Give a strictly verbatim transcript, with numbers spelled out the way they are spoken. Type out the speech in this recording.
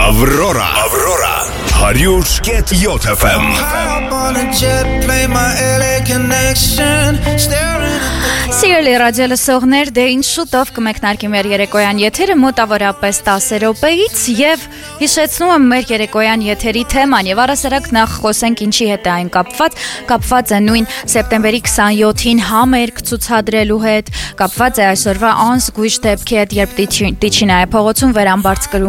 Aurora. Aurora. one hundred point seven F M. Սիրելի ռադիոլսողներ, դե ինչ շուտով կմեկնարկի մեր երեկոյան եթերը մոտավորապես տասը րոպեից եւ հիշեցնում եմ մեր երեկոյան եթերի թեման եւ առասարակ նախ խոսենք ինչի հետ է այն կապված, կապված է նույն սեպտեմբերի քսանյոթին համերգ ցուցադրելու հետ, կապված է այսօրվա անզգույշ դեպքի հետ, երբ Տիչինայի փողոցում վերամբարձկրում